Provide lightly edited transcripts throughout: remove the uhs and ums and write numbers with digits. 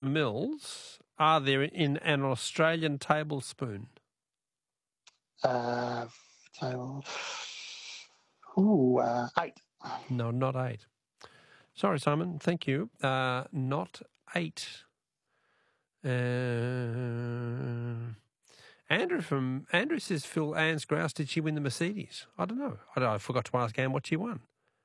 mils are there in an Australian tablespoon? Table. 8. No, not 8. Sorry, Simon. Thank you. Not 8. Andrew says, Phil, Anne's grouse, did she win the Mercedes? I don't know. I forgot to ask Anne what she won.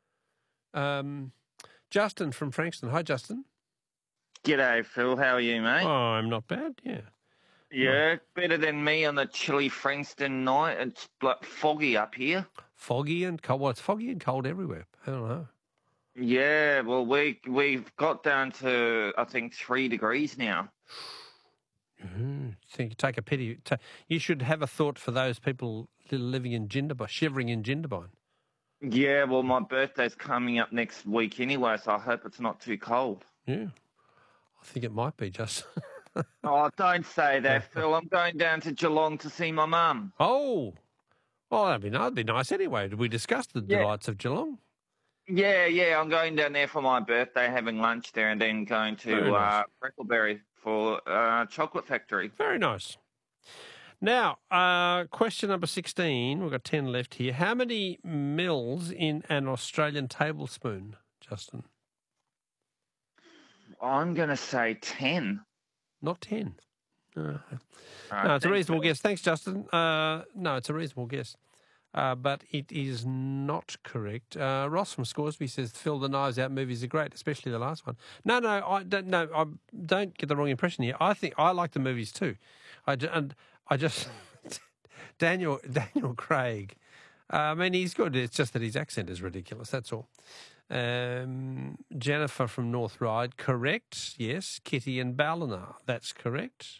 Justin from Frankston. Hi, Justin. G'day, Phil. How are you, mate? Oh, I'm not bad, yeah. Yeah, better than me on the chilly Frankston night. It's foggy up here. Foggy and cold. Well, it's foggy and cold everywhere. I don't know. Yeah, well, we've got down to, I think, 3 degrees now. Take a pity. You should have a thought for those people living in Jindabyne, shivering in Jindabyne. Yeah, well, my birthday's coming up next week anyway, so I hope it's not too cold. Yeah, I think it might be, just. Oh, don't say that, Phil. I'm going down to Geelong to see my mum. Oh, that'd be nice anyway. Did we discuss the delights of Geelong? Yeah, I'm going down there for my birthday, having lunch there, and then going to Freckleberry for Chocolate Factory. Very nice. Now, question number 16. We've got 10 left here. How many mils in an Australian tablespoon, Justin? I'm going to say 10. Not 10. No, it's a reasonable guess. Thanks, Justin. No, it's a reasonable guess. But it is not correct. Ross from Scoresby says, Phil, the Knives Out movies are great, especially the last one. No, I don't get the wrong impression here. I think I like the movies too. Daniel Craig, I mean, he's good. It's just that his accent is ridiculous, that's all. Jennifer from North Ryde, correct. Yes. Kitty and Ballina, that's correct.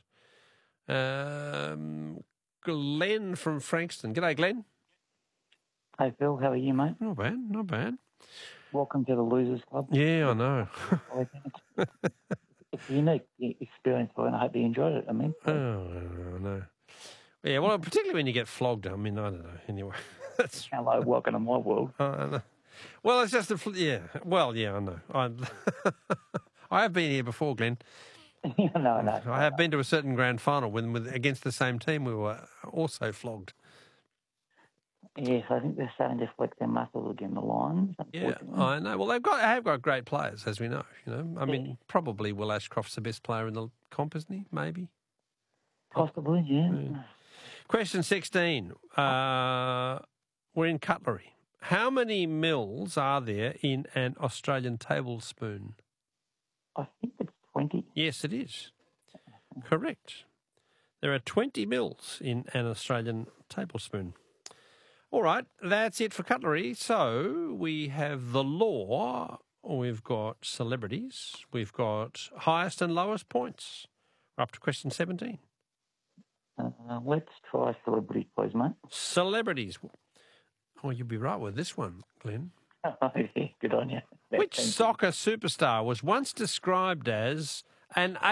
Glenn from Frankston. G'day, Glenn. Hey, Phil, how are you, mate? Not bad. Welcome to the Losers Club. Yeah, I know. It's a unique experience, and I hope you enjoyed it. I mean, I know. Yeah, well, particularly when you get flogged. I mean, I don't know. Anyway, that's hello, welcome to my world. I know. Well, it's just Well, I know. I have been here before, Glenn. No. I have been to a certain grand final when against the same team we were also flogged. Yes, I think they're starting to flex their muscles again, the Lions. Yeah, I know. Well, they have got great players, as we know. I mean, probably Will Ashcroft's the best player in the comp, isn't he? Maybe. Possibly, yeah. Question 16. We're in cutlery. How many mils are there in an Australian tablespoon? I think it's 20. Yes, it is. Correct. There are 20 mils in an Australian tablespoon. All right, that's it for cutlery. So we have the law, we've got celebrities, we've got highest and lowest points. We're up to question 17. Let's try celebrities, please, mate. Celebrities. Oh, you'll be right with this one, Glenn. Oh, yeah, good on you. Which soccer superstar was once described as an